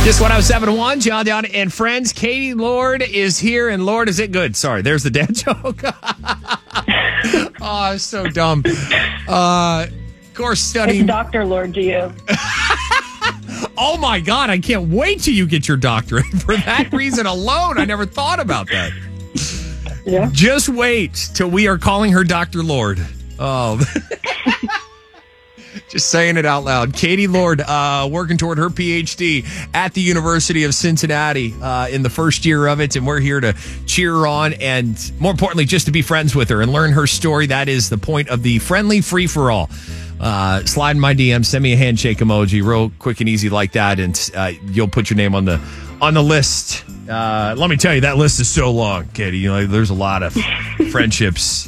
Just 107.1, John Down and friends. Katie Lord is here, and Lord, is it good? Sorry, there's the dad joke. Oh, it's so dumb. Of course, studying. It's Dr. Lord to you. Oh my God, I can't wait till you get your doctorate. For that reason alone, I never thought about that. Yeah. Just wait till we are calling her Dr. Lord. Oh. Just saying it out loud. Katie Lord, working toward her PhD at the University of Cincinnati in the first year of it. And we're here to cheer her on and, more importantly, just to be friends with her and learn her story. That is the point of the friendly free-for-all. Slide in my DM, send me a handshake emoji, real quick and easy like that, and you'll put your name on the list. Let me tell you, that list is so long, Katie. You know, there's a lot of friendships.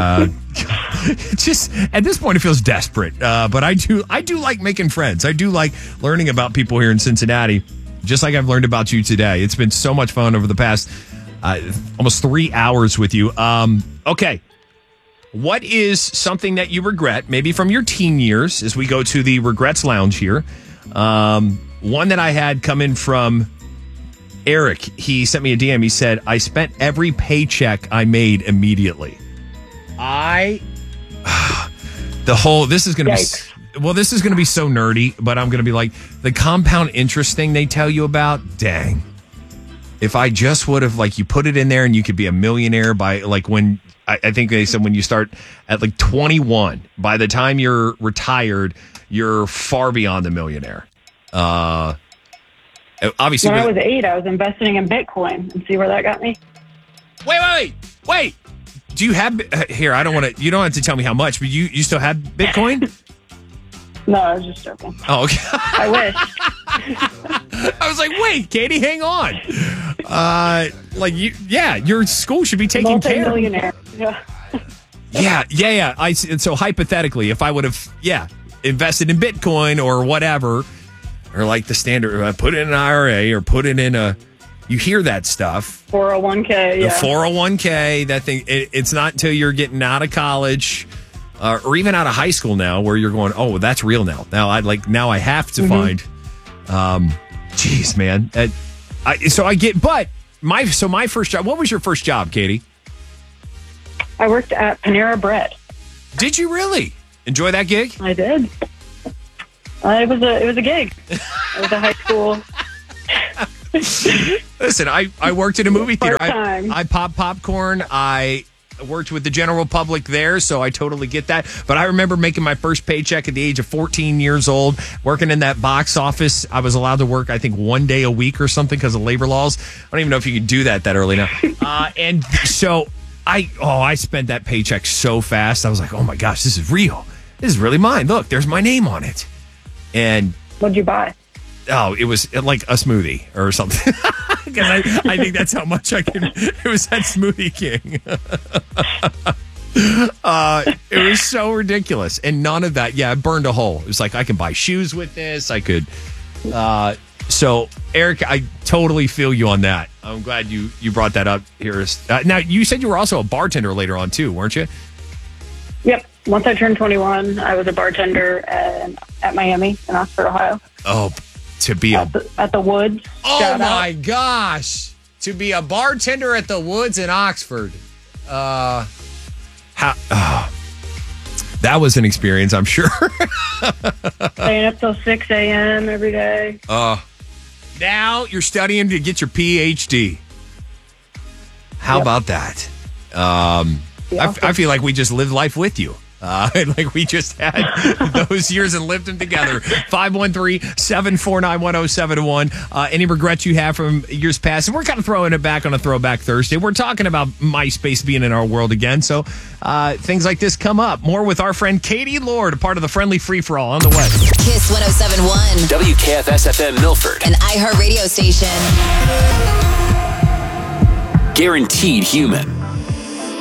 Just at this point, it feels desperate. But I do like making friends. I do like learning about people here in Cincinnati, just like I've learned about you today. It's been so much fun over the past almost 3 hours with you. Okay. What is something that you regret, maybe from your teen years, as we go to the Regrets Lounge here? One that I had come in from Eric. He sent me a DM. He said, I spent every paycheck I made immediately. This is going to be, well, this is going to be so nerdy, but I'm going to be like, the compound interest thing they tell you about, dang. If I just would have, like, you put it in there and you could be a millionaire by, like, when, I think they said when you start at, like, 21, by the time you're retired, you're far beyond the millionaire. Obviously. When I was 8, I was investing in Bitcoin, and see where that got me? Wait. Do you have, here, you don't have to tell me how much, but you still have Bitcoin? No, I was just joking. Oh, okay. I wish. I was like, wait, Katie, hang on. Your school should be taking care. Multi-millionaire. Yeah. Yeah. So hypothetically, if I would have, invested in Bitcoin or whatever, or like the standard, put it in an IRA or put it in you hear that stuff. 401k, The 401k, that thing, it's not until you're getting out of college or even out of high school now where you're going, oh, that's real now. Now I have to find, geez, man. My first job, what was your first job, Katie? I worked at Panera Bread. Did you really enjoy that gig? I did. It was a gig. It was a high school. Listen, I worked in a movie theater. I popped popcorn. I worked with the general public there, so I totally get that. But I remember making my first paycheck at the age of 14 years old, working in that box office. I was allowed to work, I think, 1 day a week or something because of labor laws. I don't even know if you could do that early now. And so I spent that paycheck so fast. I was like, oh my gosh, this is real. This is really mine. Look, there's my name on it. And what'd you buy? Oh, it was like a smoothie or something. Because I think that's how much I can. It was that Smoothie King. It was so ridiculous. And none of that. Yeah, it burned a hole. It was like, I can buy shoes with this. I could. So, Eric, I totally feel you on that. I'm glad you brought that up here. Now, you said you were also a bartender later on, too, weren't you? Yep. Once I turned 21, I was a bartender at Miami in Oxford, Ohio. Oh, to be at the Woods. Oh my gosh! To be a bartender at the Woods in Oxford. That was an experience, I'm sure. Staying up till 6 a.m. every day. Now you're studying to get your PhD. How about that? I feel like we just lived life with you. Like we just had those years and lived them together. 513-749-1071. Any regrets you have from years past? And we're kind of throwing it back on a Throwback Thursday. We're talking about MySpace being in our world again. So things like this come up. More with our friend Katie Lord, a part of the Friendly Free-For-All on the way. Kiss 107.1. WKFS-FM Milford. An iHeart radio station. Guaranteed human.